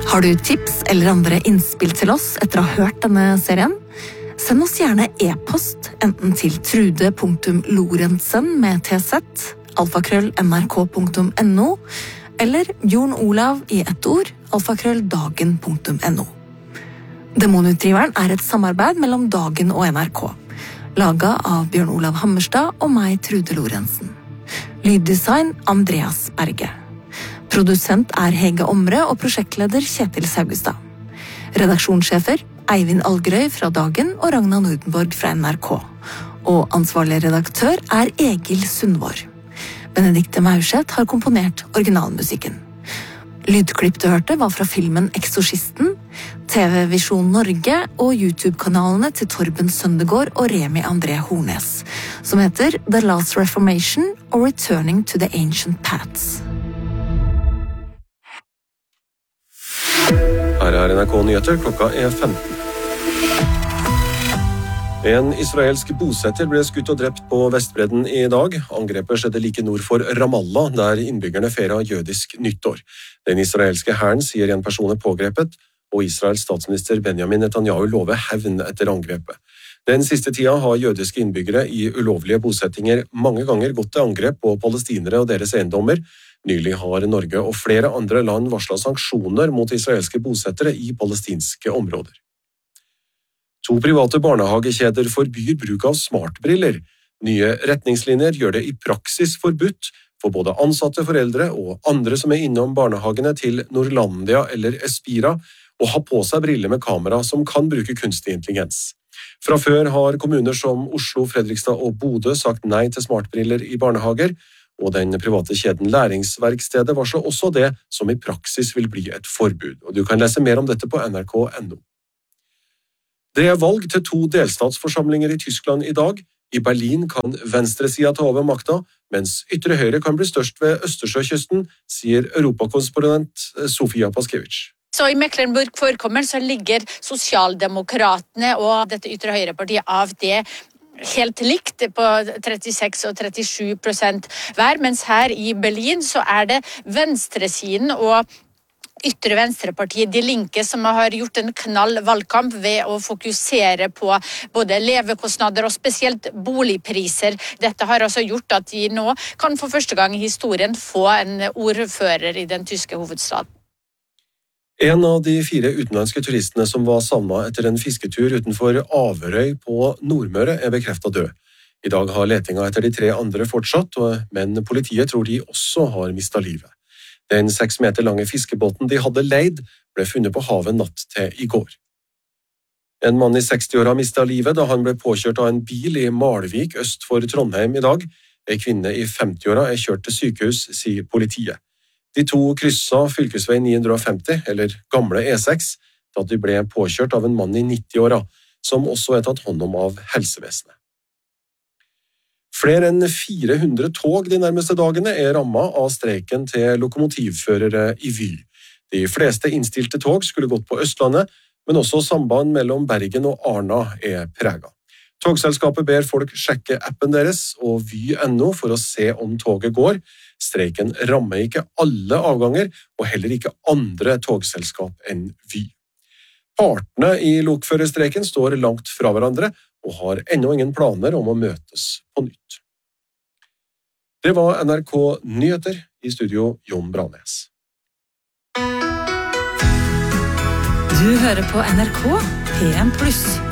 Har du tips eller andre innspill til oss etter å ha hørt denne serien? Send oss gjerne e-post enten til trude.lorentzen med tz, alfakrøll.nrk.no, eller Bjørn Olav i ett ord, alfakrølldagen.no. Demonutdriveren et samarbeid mellom Dagen og NRK, laget av Bjørn Olav Hammerstad og meg, Trude Lorentzen. Lyddesign Andreas Berge. Produsent Hege Omre og prosjektleder Kjetil Saugestad. Redaksjonssjefer Eivind Algerøy fra Dagen og Ragna Nordenborg fra NRK. Og ansvarlig redaktør Egil Sundvår. Benedikte Maurseth har komponert originalmusikken. Lydklipp du hørte var fra filmen Eksorsisten, TV Visjon Norge og YouTube-kanalene til Torben Søndegård og Remi André Hornes, som heter The Last Reformation og Returning to the Ancient Paths. Her NRK Nyheter, klokka 15. En israelsk bosetter ble skutt og drept på Vestbredden i dag. Angrepet skjedde like nord for Ramallah, der innbyggerne feiret jødisk nyttår. Den israelske hæren sier en person pågrepet, og Israels statsminister Benjamin Netanyahu lover hevn etter angrepet. Den siste tida har jødiske innbyggere i ulovlige bosettinger mange ganger gått til angrep på palestinere og deres eiendommer. Nylig har Norge og flere andre land varslet sanksjoner mot israelske bosettere i palestinske områder. 2 private barnehagekjeder forbyr bruk av smartbriller. Nye retningslinjer gjør det i praksis forbudt for både ansatte foreldre og andre som innom barnehagene til Norlandia eller Espira å ha på seg briller med kamera som kan bruke kunstig intelligens. Fra før har kommuner som Oslo, Fredrikstad og Bodø sagt nei til smartbriller i barnehager, og den private kjeden Læringsverkstedet varsler også det som i praksis vil bli et forbud. Og du kan lese mer om dette på nrk.no. Det valg til 2 delstatsforsamlinger i Tyskland i dag. I Berlin kan venstresida ta over makta, mens ytre høyre kan bli størst ved Østersjøkysten, sier europakorrespondent Sofia Paskevich. Så i Mecklenburg-Vorpommern så ligger sosialdemokratene og dette ytre høyrepartiet AfD helt likt på 36 og 37% hver, mens her i Berlin så det venstresiden og ytre venstrepartiet De Linke som har gjort en knall valgkamp ved å fokusere på både levekostnader og spesielt boligpriser. Dette har altså gjort at de nå kan for første gang i historien få en ordfører i den tyske hovedstaden. En av de 4 utenlandske turistene som var savnet etter en fisketur utenfor Averøy på Nordmøre bekreftet død. I dag har letingen etter de 3 andre fortsatt, men politiet tror de også har mistet livet. Den 6 meter lange fiskebåten de hadde leid ble funnet på havet natt til i går. En mann i 60-åra mistet livet da han ble påkjørt av en bil i Malvik øst for Trondheim i dag. En kvinne i 50-åra kjørt til sykehus, sier politiet. De 2 krysset fylkesvei 950, eller gamle E6, da de ble påkjørt av en mann i 90-åra, som også tatt hånd om av helsevesenet. Flere enn 400 tog de nærmeste dagene rammet av streiken til lokomotivførere i Vy. De fleste innstilte tog skulle gått på Østlandet, men også samband mellom Bergen og Arna preget. Togselskapet ber folk sjekke appen deres og Vy.no for å se om toget går. Streiken rammer ikke alle avganger, og heller ikke andre togselskap enn Vy. Partene i lokførerstreiken står langt fra hverandre, og har ennå ingen planer om å møtes på nytt. Det var NRK Nyheter, i studio Jon Branes. Du hører på NRK P1+.